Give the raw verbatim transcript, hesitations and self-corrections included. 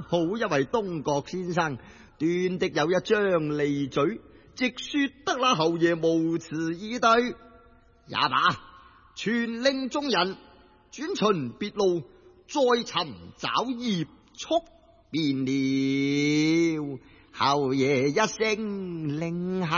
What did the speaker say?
好一位東郭先生，斷的有一張利嘴，直說得那侯爺無辭以對。也罷，全令眾人轉循別路，再尋找葉速便了。侯爺一聲令下。